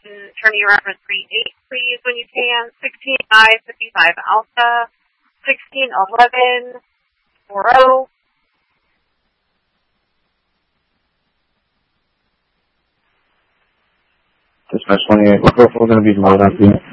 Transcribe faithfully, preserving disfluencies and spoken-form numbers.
and turning around for three eight, please, when you can. sixteen five fifty-five Alpha, sixteen eleven four oh. Dispatch twenty-eight, we're going to be low after you.